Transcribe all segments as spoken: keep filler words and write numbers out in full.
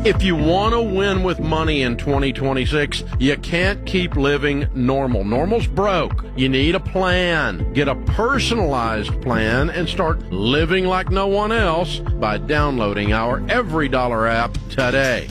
If you want to win with money in twenty twenty-six, you can't keep living normal. Normal's broke. You need a plan. Get a personalized plan and start living like no one else by downloading our Every Dollar app today.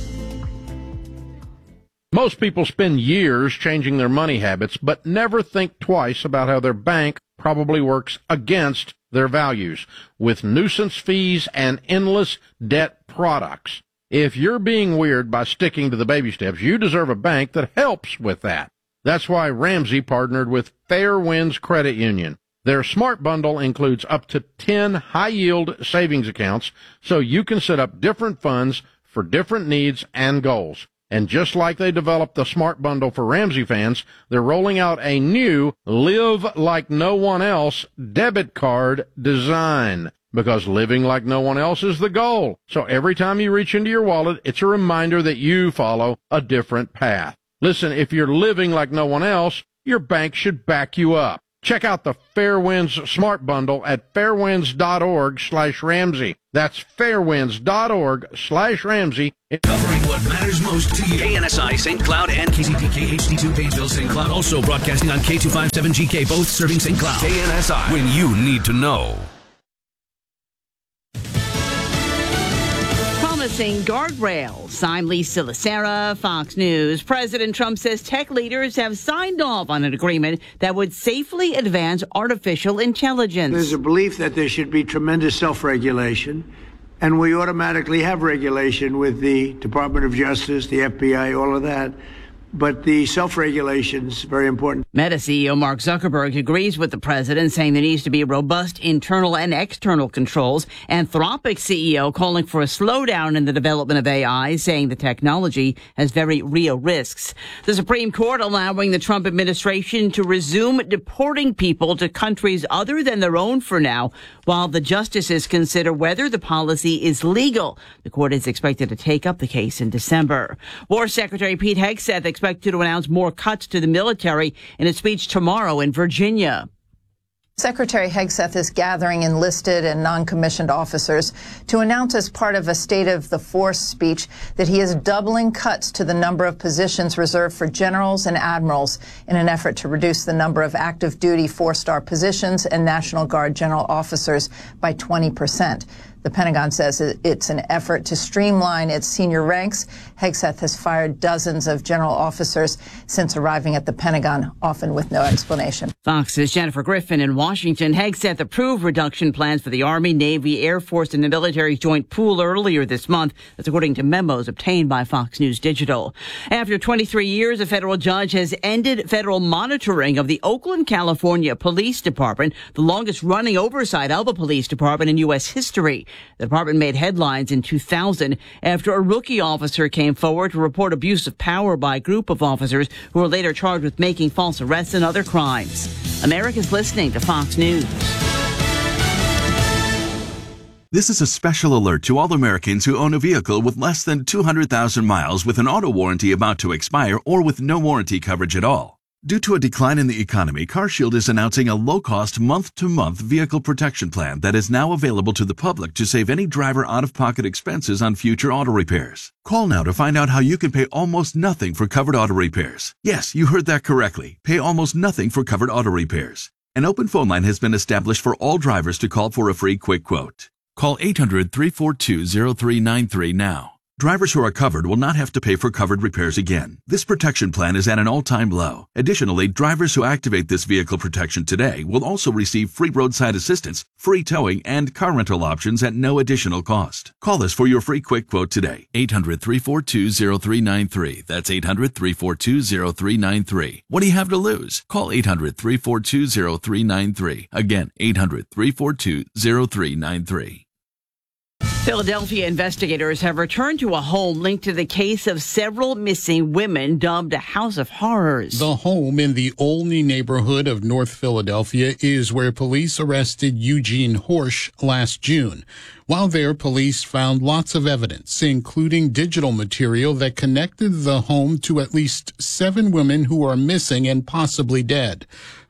Most people spend years changing their money habits, but never think twice about how their bank probably works against their values with nuisance fees and endless debt products. If you're being weird by sticking to the baby steps, you deserve a bank that helps with that. That's why Ramsey partnered with Fairwinds Credit Union. Their Smart Bundle includes up to ten high-yield savings accounts, so you can set up different funds for different needs and goals. And just like they developed the Smart Bundle for Ramsey fans, they're rolling out a new Live Like No One Else debit card design. Because living like no one else is the goal. So every time you reach into your wallet, it's a reminder that you follow a different path. Listen, if you're living like no one else, your bank should back you up. Check out the Fairwinds Smart Bundle at fairwinds.org slash Ramsey. That's fairwinds.org slash Ramsey. Covering what matters most to you. K N S I Saint Cloud and K C P K H D two Painesville Saint Cloud. Also broadcasting on K two fifty-seven G K, both serving Saint Cloud. K N S I, when you need to know. Promising guardrails. I'm Lisa Lacera, Fox News. President Trump says tech leaders have signed off on an agreement that would safely advance artificial intelligence. There's a belief that there should be tremendous self-regulation, and we automatically have regulation with the Department of Justice, the F B I, all of that. But the self-regulation is very important. Meta C E O Mark Zuckerberg agrees with the president, saying there needs to be robust internal and external controls. Anthropic C E O calling for a slowdown in the development of A I, saying the technology has very real risks. The Supreme Court allowing the Trump administration to resume deporting people to countries other than their own for now, while the justices consider whether the policy is legal. The court is expected to take up the case in December. War Secretary Pete Hegseth expected to announce more cuts to the military in a speech tomorrow in Virginia. Secretary Hegseth is gathering enlisted and non-commissioned officers to announce as part of a State of the Force speech that he is doubling cuts to the number of positions reserved for generals and admirals in an effort to reduce the number of active duty four-star positions and National Guard general officers by twenty percent. The Pentagon says it's an effort to streamline its senior ranks. Hegseth has fired dozens of general officers since arriving at the Pentagon, often with no explanation. Fox's Jennifer Griffin in Washington. Hegseth approved reduction plans for the Army, Navy, Air Force, and the military's joint pool earlier this month. That's according to memos obtained by Fox News Digital. After twenty-three years, a federal judge has ended federal monitoring of the Oakland, California Police Department, the longest-running oversight of a police department in U S history. The department made headlines in two thousand after a rookie officer came forward to report abuse of power by a group of officers who were later charged with making false arrests and other crimes. America's listening to Fox News. This is a special alert to all Americans who own a vehicle with less than two hundred thousand miles with an auto warranty about to expire or with no warranty coverage at all. Due to a decline in the economy, CarShield is announcing a low-cost month-to-month vehicle protection plan that is now available to the public to save any driver out-of-pocket expenses on future auto repairs. Call now to find out how you can pay almost nothing for covered auto repairs. Yes, you heard that correctly. Pay almost nothing for covered auto repairs. An open phone line has been established for all drivers to call for a free quick quote. Call eight hundred, three four two, zero three nine three now. Drivers who are covered will not have to pay for covered repairs again. This protection plan is at an all-time low. Additionally, drivers who activate this vehicle protection today will also receive free roadside assistance, free towing, and car rental options at no additional cost. Call us for your free quick quote today. eight hundred, three four two, zero three nine three. That's eight hundred, three four two, zero three nine three. What do you have to lose? Call eight hundred, three four two, zero three nine three. Again, eight hundred, three four two, zero three nine three. Philadelphia investigators have returned to a home linked to the case of several missing women dubbed a House of Horrors. The home in the Olney neighborhood of North Philadelphia is where police arrested Eugene Horsch last June. While there, police found lots of evidence, including digital material that connected the home to at least seven women who are missing and possibly dead.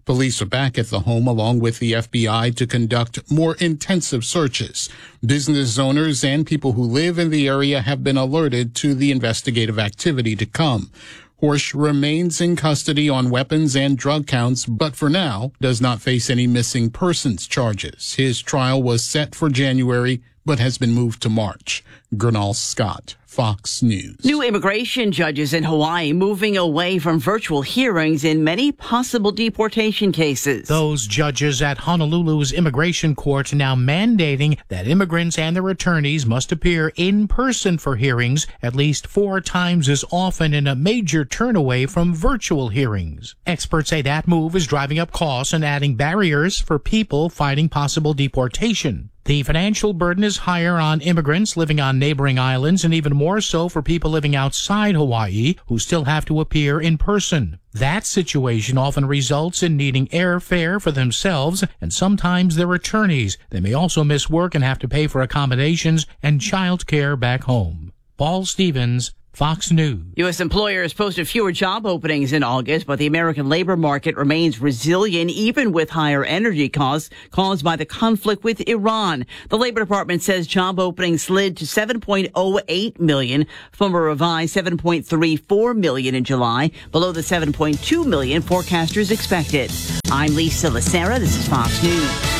Police are back at the home along with the F B I to conduct more intensive searches. Business owners and people who live in the area have been alerted to the investigative activity to come. Horsch remains in custody on weapons and drug counts, but for now does not face any missing persons charges. His trial was set for January, but has been moved to March. Gernal Scott, Fox News. New immigration judges in Hawaii moving away from virtual hearings in many possible deportation cases. Those judges at Honolulu's immigration court now mandating that immigrants and their attorneys must appear in person for hearings at least four times as often, in a major turn away from virtual hearings. Experts say that move is driving up costs and adding barriers for people fighting possible deportation. The financial burden is higher on immigrants living on neighboring islands and even more so for people living outside Hawaii who still have to appear in person. That situation often results in needing airfare for themselves and sometimes their attorneys. They may also miss work and have to pay for accommodations and child care back home. Paul Stevens, Fox News. U S employers posted fewer job openings in August, but the American labor market remains resilient even with higher energy costs caused by the conflict with Iran. The Labor Department says job openings slid to seven point oh eight million from a revised seven point three four million in July, below the seven point two million forecasters expected. I'm Lisa Lacera. This is Fox News.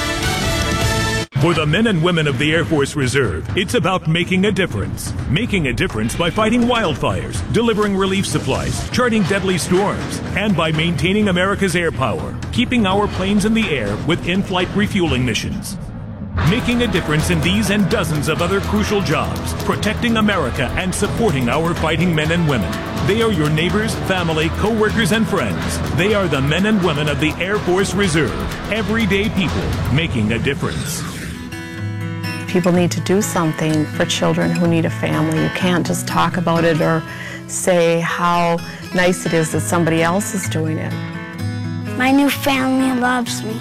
For the men and women of the Air Force Reserve, it's about making a difference. Making a difference by fighting wildfires, delivering relief supplies, charting deadly storms, and by maintaining America's air power, keeping our planes in the air with in-flight refueling missions. Making a difference in these and dozens of other crucial jobs, protecting America and supporting our fighting men and women. They are your neighbors, family, co-workers, and friends. They are the men and women of the Air Force Reserve. Everyday people making a difference. People need to do something for children who need a family. You can't just talk about it or say how nice it is that somebody else is doing it. My new family loves me.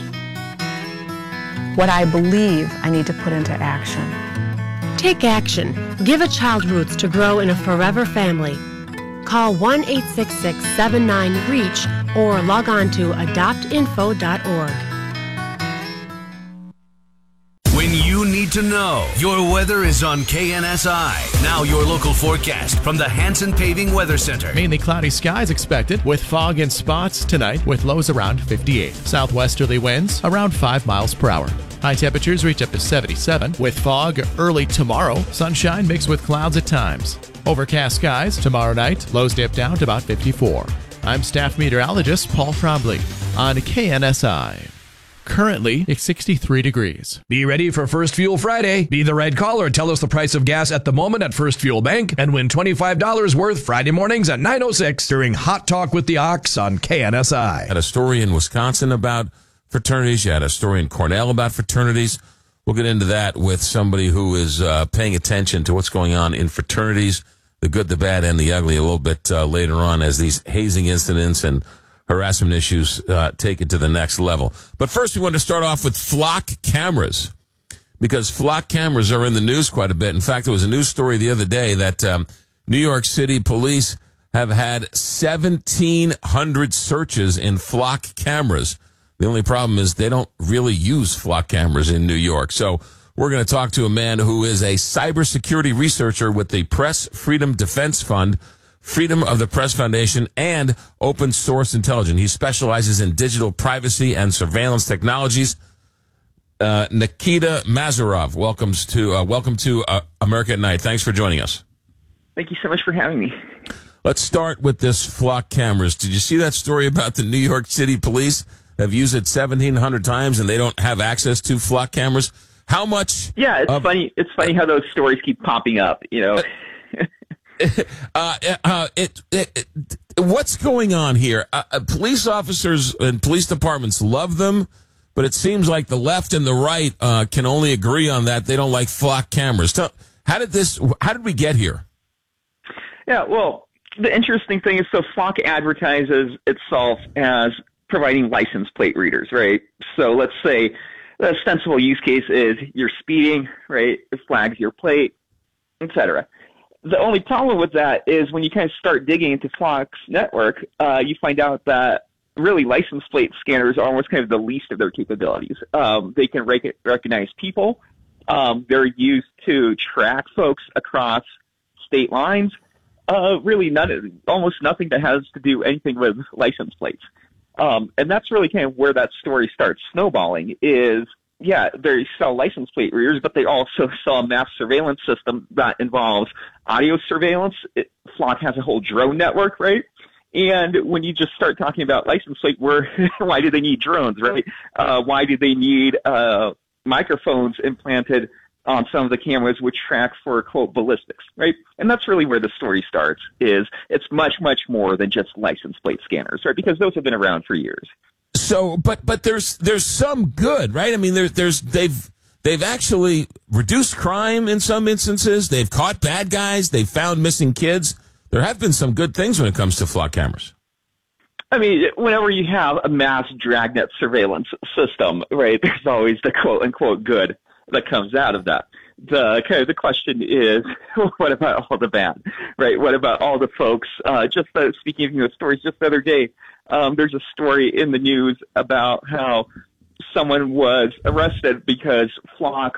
What I believe I need to put into action. Take action. Give a child roots to grow in a forever family. Call one eight six six, seven nine, REACH or log on to adopt info dot org. When you need to know, your weather is on K N S I. Now your local forecast from the Hanson Paving Weather Center. Mainly cloudy skies expected with fog in spots tonight with lows around fifty-eight. Southwesterly winds around five miles per hour. High temperatures reach up to seventy-seven with fog early tomorrow. Sunshine mixed with clouds at times. Overcast skies tomorrow night. Lows dip down to about fifty-four. I'm staff meteorologist Paul Trombley on K N S I. Currently, it's sixty-three degrees. Be ready for First Fuel Friday. Be the right caller. Tell us the price of gas at the moment at First Fuel Bank and win twenty-five dollars worth Friday mornings at nine oh six during Hot Talk with the Ox on K N S I. Had a story in Wisconsin about fraternities. You had a story in Cornell about fraternities. We'll get into that with somebody who is uh, paying attention to what's going on in fraternities, the good, the bad, and the ugly a little bit uh, later on as these hazing incidents and harassment issues uh, take it to the next level. But first, we want to start off with flock cameras, because flock cameras are in the news quite a bit. In fact, there was a news story the other day that um, New York City police have had seventeen hundred searches in flock cameras. The only problem is they don't really use flock cameras in New York. So we're going to talk to a man who is a cybersecurity researcher with the Press Freedom Defense Fund, Freedom of the Press Foundation, and Open Source Intelligence. He specializes in digital privacy and surveillance technologies. Uh, Nikita Mazarov, welcome to uh, welcome to uh, America at Night. Thanks for joining us. Thank you so much for having me. Let's start with this flock cameras. Did you see that story about the New York City police have used it seventeen hundred times and they don't have access to flock cameras? How much? Yeah, it's of, funny. It's funny how those stories keep popping up. You know. uh, uh, it, it, it, what's going on here? Uh, uh, police officers and police departments love them, but it seems like the left and the right uh, can only agree on that. They don't like flock cameras. Tell, how did this? How did we get here? Yeah, well, the interesting thing is, so Flock advertises itself as providing license plate readers, right? So let's say the ostensible use case is you're speeding, right? It flags your plate, et cetera. The only problem with that is when you kind of start digging into Flock's network, uh, you find out that really license plate scanners are almost kind of the least of their capabilities. Um, they can rec- recognize people. Um, they're used to track folks across state lines. Uh, really, none, almost nothing that has to do anything with license plates. Um, and that's really kind of where that story starts snowballing is, yeah, they sell license plate readers, but they also sell a mass surveillance system that involves audio surveillance. It, Flock has a whole drone network, right? And when you just start talking about license plate, where why do they need drones, right? Uh, why do they need uh, microphones implanted on some of the cameras which track for, quote, ballistics, right? And that's really where the story starts, is it's much, much more than just license plate scanners, right? Because those have been around for years. So, but but there's there's some good, right? I mean, there's there's they've they've actually reduced crime in some instances. They've caught bad guys. They've found missing kids. There have been some good things when it comes to Flock cameras. I mean, whenever you have a mass dragnet surveillance system, right, there's always the quote-unquote good that comes out of that. The kind of the question is, what about all the bad, right? What about all the folks? Uh, just uh, speaking of you know, stories, just the other day, um, there's a story in the news about how someone was arrested because Flock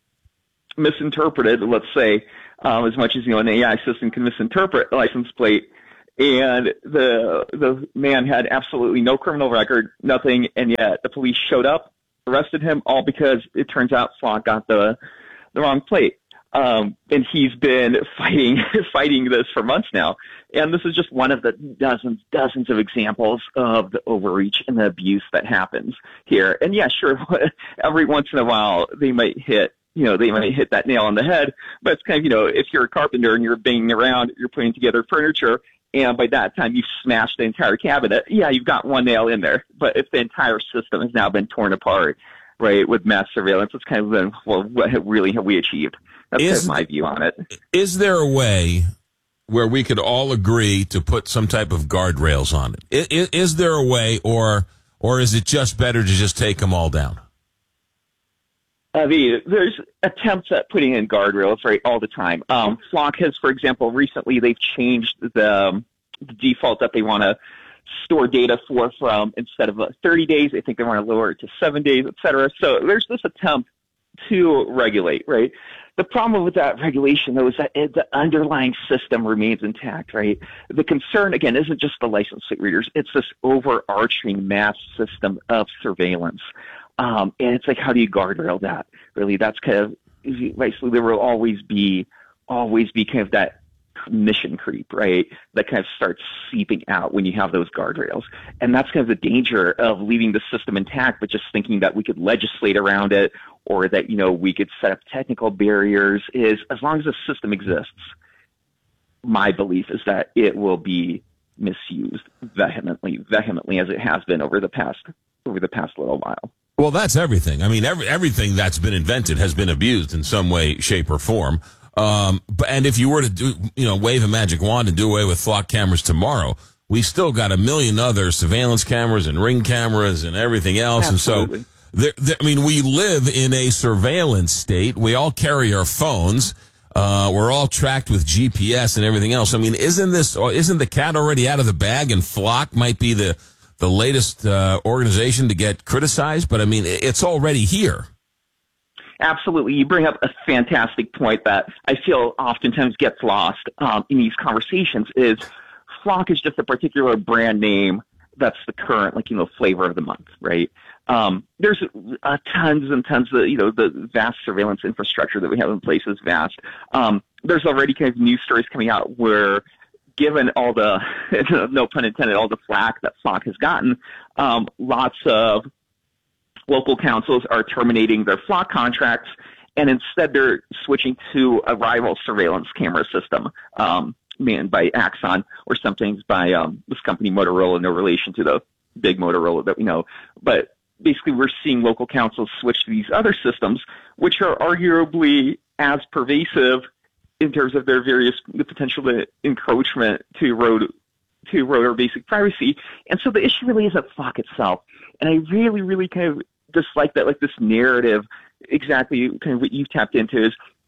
misinterpreted, let's say, um, as much as you know an A I system can misinterpret a license plate. And the the man had absolutely no criminal record, nothing, and yet the police showed up, arrested him, all because it turns out Flock got the the wrong plate. Um, and he's been fighting fighting this for months now. And this is just one of the dozens, dozens of examples of the overreach and the abuse that happens here. And yeah, sure, every once in a while they might hit, you know, they might hit that nail on the head. But it's kind of, you know, if you're a carpenter and you're banging around, you're putting together furniture, and by that time you've smashed the entire cabinet, yeah, you've got one nail in there. But if the entire system has now been torn apart, right, with mass surveillance, it's kind of been, well, what really have we achieved? That's is, kind of my view on it. Is there a way where we could all agree to put some type of guardrails on it? Is, is there a way, or or is it just better to just take them all down? I mean, there's attempts at putting in guardrails, right, all the time. Um, Flock has, for example, recently they've changed the, um, the default that they want to store data for from instead of uh, thirty days, I think they want to lower it to seven days, et cetera. So there's this attempt to regulate, right? The problem with that regulation, though, is that it, the underlying system remains intact, right? The concern, again, isn't just the license plate readers. It's this overarching mass system of surveillance. Um, and it's like, how do you guardrail that? Really, that's kind of, basically, there will always be, always be kind of that mission creep, right? That kind of starts seeping out when you have those guardrails. And that's kind of the danger of leaving the system intact, but just thinking that we could legislate around it, or that, you know, we could set up technical barriers. Is as long as the system exists, my belief is that it will be misused vehemently, vehemently as it has been over the past, over the past little while. Well, that's everything. I mean, every, everything that's been invented has been abused in some way, shape, or form. Um, but, and if you were to do, you know, wave a magic wand and do away with Flock cameras tomorrow, we still got a million other surveillance cameras and ring cameras and everything else. Absolutely. And so, there, there, I mean, we live in a surveillance state. We all carry our phones. Uh, we're all tracked with G P S and everything else. I mean, isn't this, isn't the cat already out of the bag, and Flock might be the, the latest, uh, organization to get criticized? But I mean, it's already here. Absolutely. You bring up a fantastic point that I feel oftentimes gets lost um, in these conversations is Flock is just a particular brand name that's the current, like, you know, flavor of the month, right? Um, there's uh, tons and tons of, you know, the vast surveillance infrastructure that we have in place is vast. Um, there's already kind of news stories coming out where, given all the, no pun intended, all the flack that Flock has gotten, um, lots of local councils are terminating their Flock contracts, and instead they're switching to a rival surveillance camera system um, manned by Axon, or sometimes by um, this company Motorola, no relation to the big Motorola that we know. But basically we're seeing local councils switch to these other systems, which are arguably as pervasive in terms of their various the potential to encroachment to road to road or basic privacy. And so the issue really isn't Flock itself. And I really, really kind of dislike that, like, this narrative, exactly kind of what you've tapped into, is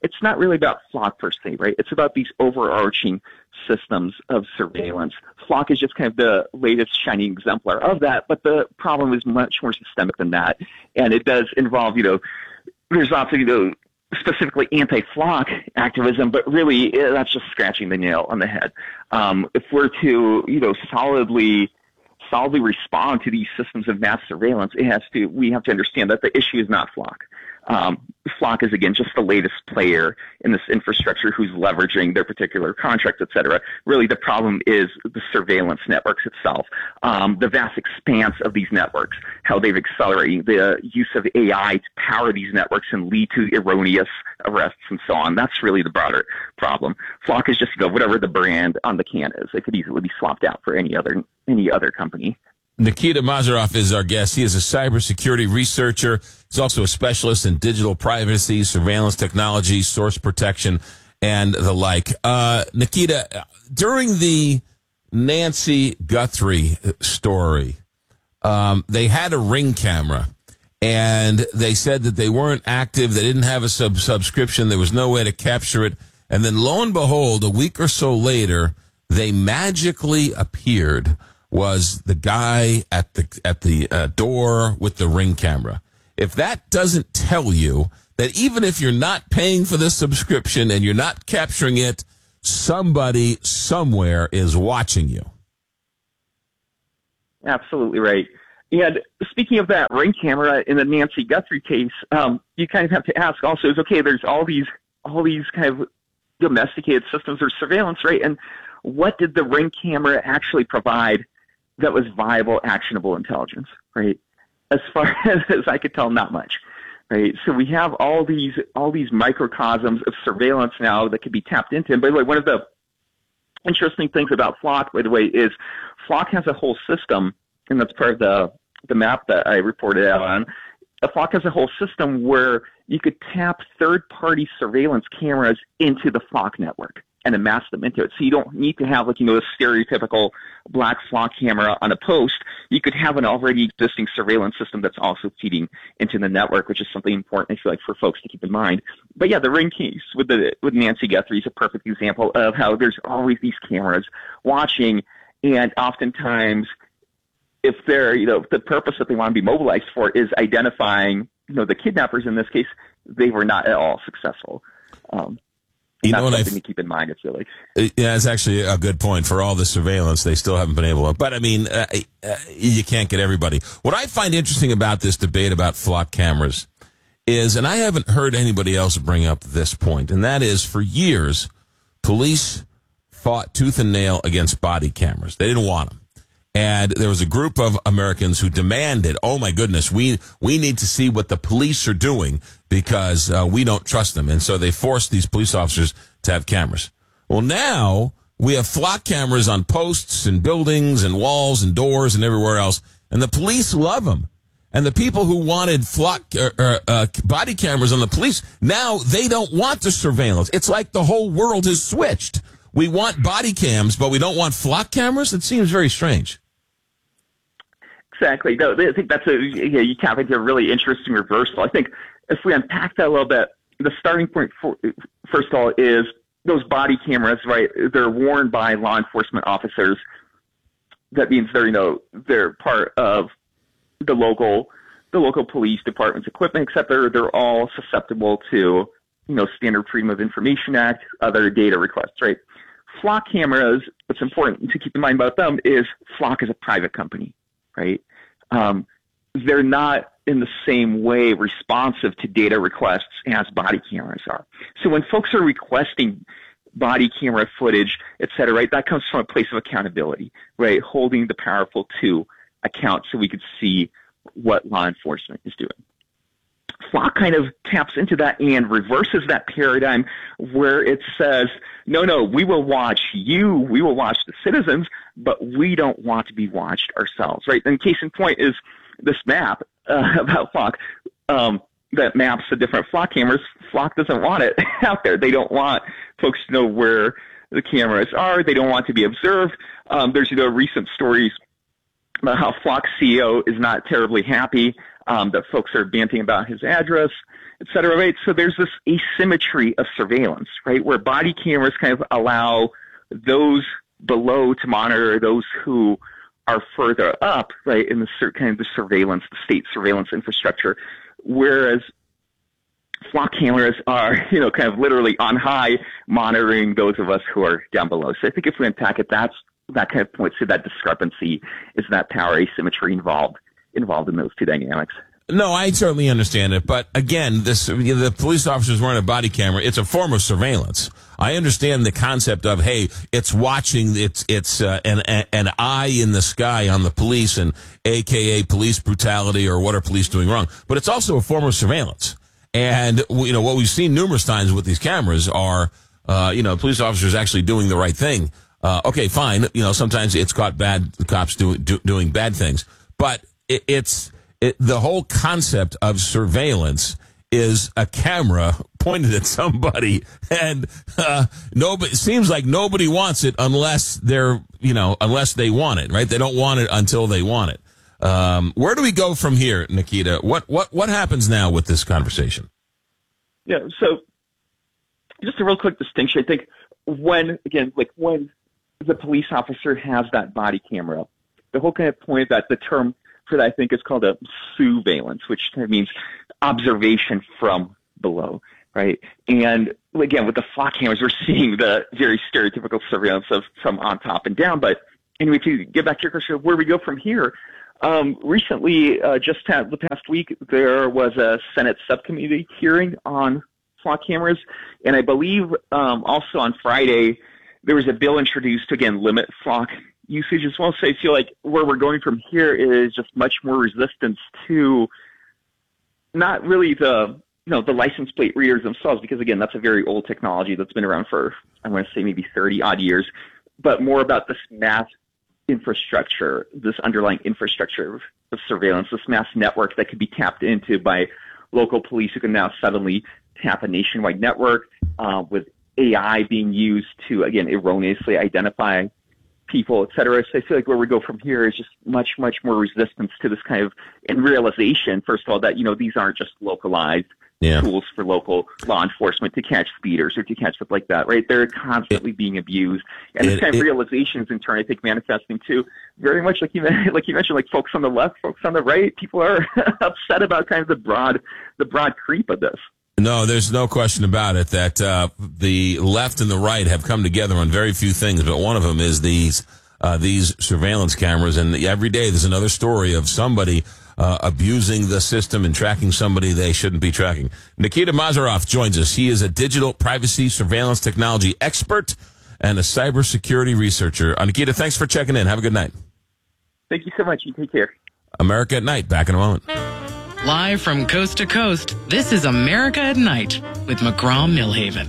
it's not really about Flock per se, right? It's about these overarching systems of surveillance. Flock is just kind of the latest shining exemplar of that, but the problem is much more systemic than that. And it does involve, you know, there's also, you know, specifically anti-Flock activism, but really that's just scratching the nail on the head. Um, if we're to, you know, solidly solidly respond to these systems of mass surveillance, it has to, we have to understand that the issue is not Flock. Um, Flock is, again, just the latest player in this infrastructure who's leveraging their particular contracts, et cetera. Really, the problem is the surveillance networks itself, um, the vast expanse of these networks, how they've accelerated the use of A I to power these networks and lead to erroneous arrests and so on. That's really the broader problem. Flock is just, you know, whatever the brand on the can is. It could easily be swapped out for any other any other company. Nikita Masaroff is our guest. He is a cybersecurity researcher. He's also a specialist in digital privacy, surveillance technology, source protection, and the like. Uh, Nikita, during the Nancy Guthrie story, um, they had a Ring camera, and they said that they weren't active. They didn't have a sub subscription. There was no way to capture it. And then lo and behold, a week or so later, they magically appeared. Was the guy at the at the uh, door with the Ring camera. If that doesn't tell you that even if you're not paying for this subscription and you're not capturing it, somebody somewhere is watching you. Absolutely right. And speaking of that Ring camera in the Nancy Guthrie case, um, you kind of have to ask also is, okay, there's all these all these kind of domesticated systems or surveillance, right? And what did the Ring camera actually provide that was viable, actionable intelligence, right? As far as I could tell, not much, right? So we have all these all these microcosms of surveillance now that could be tapped into. And by the way, one of the interesting things about Flock, by the way, is Flock has a whole system, and that's part of the the map that I reported out on. Flock has a whole system where you could tap third-party surveillance cameras into the Flock network and amass them into it. So you don't need to have, like, you know, a stereotypical black Flock camera on a post. You could have an already existing surveillance system that's also feeding into the network, which is something important, I feel like, for folks to keep in mind. But yeah, the Ring case with the with Nancy Guthrie is a perfect example of how there's always these cameras watching, and oftentimes, if they're, you know, the purpose that they want to be mobilized for is identifying, you know, the kidnappers in this case, they were not at all successful. Um, You That's know what something I to keep in mind, I feel like. Yeah, it's actually a good point. For all the surveillance, they still haven't been able to. But, I mean, uh, uh, you can't get everybody. What I find interesting about this debate about Flock cameras is, and I haven't heard anybody else bring up this point, and that is, for years, police fought tooth and nail against body cameras. They didn't want them. And there was a group of Americans who demanded, oh, my goodness, we we need to see what the police are doing because uh, we don't trust them. And so they forced these police officers to have cameras. Well, now we have Flock cameras on posts and buildings and walls and doors and everywhere else, and the police love them. And the people who wanted Flock uh, uh, uh, body cameras on the police, now they don't want the surveillance. It's like the whole world has switched. We want body cams, but we don't want Flock cameras? It seems very strange. Exactly. No, I think that's a, yeah, you tap into a really interesting reversal. I think if we unpack that a little bit, the starting point, for, first of all, is those body cameras, right? They're worn by law enforcement officers. That means they're, you know, they're part of the local, the local police department's equipment, except they're, they're all susceptible to, you know, Standard Freedom of Information Act, other data requests, right? Flock cameras, what's important to keep in mind about them is Flock is a private company, right? Um, they're not in the same way responsive to data requests as body cameras are. So when folks are requesting body camera footage, et cetera, right, that comes from a place of accountability, right? Holding the powerful to account so we could see what law enforcement is doing. Flock kind of taps into that and reverses that paradigm where it says, no, no, we will watch you, we will watch the citizens, but we don't want to be watched ourselves, right? And case in point is this map uh, about Flock um, that maps the different Flock cameras. Flock doesn't want it out there. They don't want folks to know where the cameras are. They don't want to be observed. Um, there's, you know, recent stories about how Flock's C E O is not terribly happy, um, that folks are banting about his address, et cetera, right? So there's this asymmetry of surveillance, right, where body cameras kind of allow those below to monitor those who are further up, right, in the kind of the surveillance, the state surveillance infrastructure, whereas flock cameras are, you know, kind of literally on high, monitoring those of us who are down below. So I think if we unpack it, that's that kind of points to that discrepancy, is that power asymmetry involved involved in those two dynamics. No, I certainly understand it, but again, this you know, the police officers wearing a body camera, it's a form of surveillance. I understand the concept of, hey, it's watching, it's it's uh, an an eye in the sky on the police, and A K A police brutality, or what are police doing wrong? But it's also a form of surveillance. And you know what we've seen numerous times with these cameras are, uh, you know, police officers actually doing the right thing. Uh, okay, fine. You know, sometimes it's caught bad cops do, do, doing bad things, but it, it's. It, the whole concept of surveillance is a camera pointed at somebody, and uh, nobody. It seems like nobody wants it unless they're, you know, unless they want it, right? They don't want it until they want it. Um, where do we go from here, Nikita? What what what happens now with this conversation? Yeah. So, just a real quick distinction. I think when again, like when the police officer has that body camera, the whole kind of point that the term for that, I think, is called a surveillance, which kind of means observation from below, right? And again, with the flock cameras, we're seeing the very stereotypical surveillance of from on top and down. But anyway, to get back to your question of where we go from here, um, recently, uh, just the past week, there was a Senate subcommittee hearing on flock cameras, and I believe um, also on Friday there was a bill introduced to again limit flock usage as well. So I feel like where we're going from here is just much more resistance to not really the, you know, the license plate readers themselves, because again, that's a very old technology that's been around for, I want to say maybe thirty odd years, but more about this mass infrastructure, this underlying infrastructure of, of surveillance, this mass network that could be tapped into by local police who can now suddenly tap a nationwide network uh, with A I being used to, again, erroneously identify people, et cetera. So I feel like where we go from here is just much, much more resistance to this kind of, and realization, first of all, that, you know, these aren't just localized yeah. tools for local law enforcement to catch speeders or to catch stuff like that, right? They're constantly it, being abused. And it, this kind it, of realization is in turn, I think, manifesting too, very much like you, like you mentioned, like folks on the left, folks on the right, people are upset about kind of the broad, the broad creep of this. No, there's no question about it that uh, the left and the right have come together on very few things, but one of them is these uh, these surveillance cameras. And every day there's another story of somebody uh, abusing the system and tracking somebody they shouldn't be tracking. Nikita Masaroff joins us. He is a digital privacy surveillance technology expert and a cybersecurity researcher. Uh, Nikita, thanks for checking in. Have a good night. Thank you so much. You take care. America at Night. Back in a moment. Live from coast to coast, this is America at Night with McGraw Millhaven.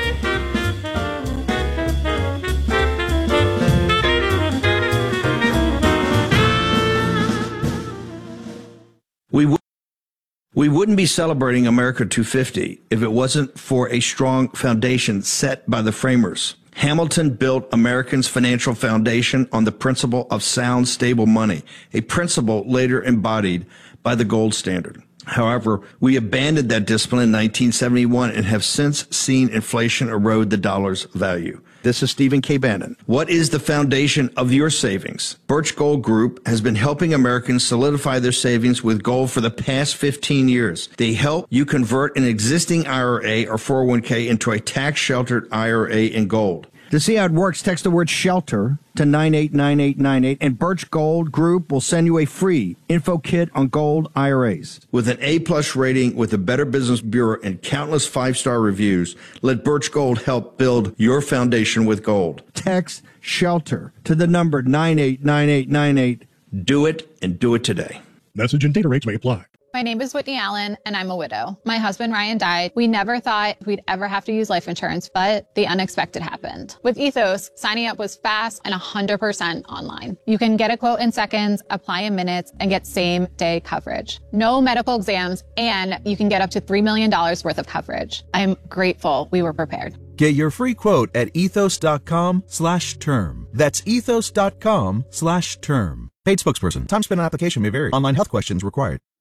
We, w- we wouldn't be celebrating America two fifty if it wasn't for a strong foundation set by the framers. Hamilton built Americans' financial foundation on the principle of sound, stable money, a principle later embodied by the gold standard. However, we abandoned that discipline in nineteen seventy-one and have since seen inflation erode the dollar's value. This is Stephen K. Bannon. What is the foundation of your savings? Birch Gold Group has been helping Americans solidify their savings with gold for the past fifteen years. They help you convert an existing I R A or four oh one k into a tax-sheltered I R A in gold. To see how it works, text the word SHELTER to nine eight nine eight nine eight, and Birch Gold Group will send you a free info kit on gold I R As. With an A-plus rating with the Better Business Bureau and countless five-star reviews, let Birch Gold help build your foundation with gold. Text SHELTER to the number nine eight nine eight nine eight. Do it, and do it today. Message and data rates may apply. My name is Whitney Allen, and I'm a widow. My husband, Ryan, died. We never thought we'd ever have to use life insurance, but the unexpected happened. With Ethos, signing up was fast and one hundred percent online. You can get a quote in seconds, apply in minutes, and get same-day coverage. No medical exams, and you can get up to three million dollars worth of coverage. I'm grateful we were prepared. Get your free quote at ethos.com slash term. That's ethos.com slash term. Paid spokesperson. Time spent on application may vary. Online health questions required.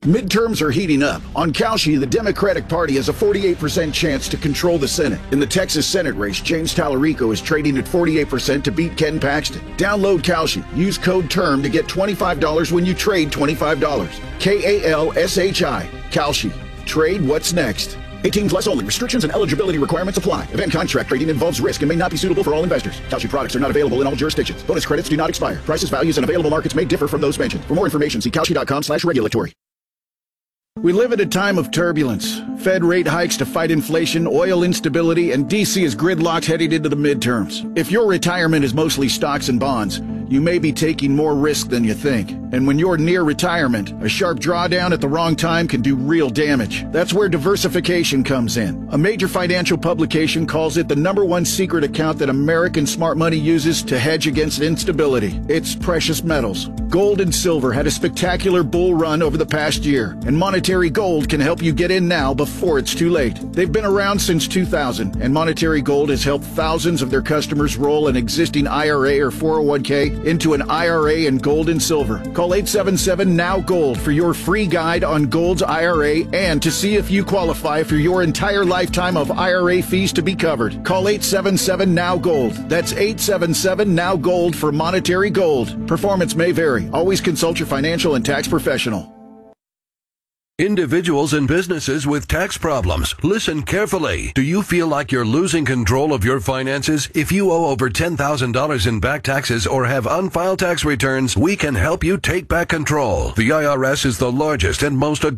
Midterms are heating up. On Kalshi, the Democratic Party has a forty-eight percent chance to control the Senate. In the Texas Senate race, James Tallarico is trading at forty-eight percent to beat Ken Paxton. Download Kalshi. Use code TERM to get twenty-five dollars when you trade twenty-five dollars. K A L S H I. Kalshi. Trade what's next. eighteen plus only. Restrictions and eligibility requirements apply. Event contract trading involves risk and may not be suitable for all investors. Kalshi products are not available in all jurisdictions. Bonus credits do not expire. Prices, values, and available markets may differ from those mentioned. For more information, see kalshi.com slash regulatory. We live at a time of turbulence. Fed rate hikes to fight inflation, oil instability, and D C is gridlocked heading into the midterms. If your retirement is mostly stocks and bonds, you may be taking more risk than you think. And when you're near retirement, a sharp drawdown at the wrong time can do real damage. That's where diversification comes in. A major financial publication calls it the number one secret account that American smart money uses to hedge against instability. It's precious metals. Gold and silver had a spectacular bull run over the past year, and Monetary Gold can help you get in now before it's too late. They've been around since two thousand, and Monetary Gold has helped thousands of their customers roll an existing I R A or four oh one k into an I R A in gold and silver. Call eight seven seven N O W Gold for your free guide on Gold's I R A and to see if you qualify for your entire lifetime of I R A fees to be covered. Call eight seven seven N O W Gold. That's eight seven seven N O W Gold for Monetary Gold. Performance may vary. Always consult your financial and tax professional. Individuals and businesses with tax problems, listen carefully. Do you feel like you're losing control of your finances? If you owe over ten thousand dollars in back taxes or have unfiled tax returns, we can help you take back control. The I R S is the largest and most